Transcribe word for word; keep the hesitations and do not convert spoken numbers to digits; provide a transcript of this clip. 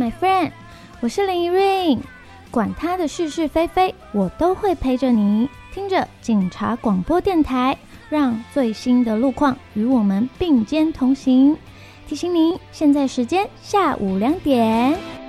my friend， 我是林怡瑞，管他的是是非非，我都会陪着你，听着警察广播电台，让最新的路况与我们并肩同行。提醒您，现在时间下午两点。